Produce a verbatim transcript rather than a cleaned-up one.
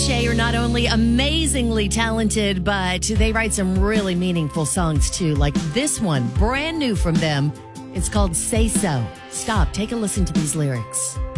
Shay are not only amazingly talented, but they write some really meaningful songs too, like this one, brand new from them. It's called Say So. Stop, take a listen to these lyrics.